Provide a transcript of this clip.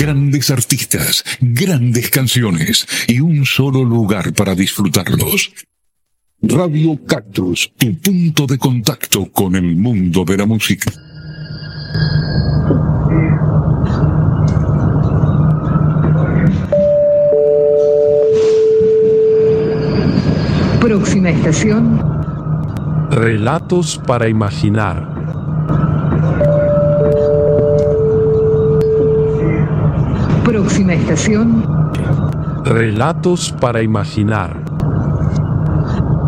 grandes artistas, grandes canciones y un solo lugar para disfrutarlos. Radio Cactus, tu punto de contacto con el mundo de la música. Próxima estación. Relatos para imaginar. Próxima estación. Relatos para imaginar.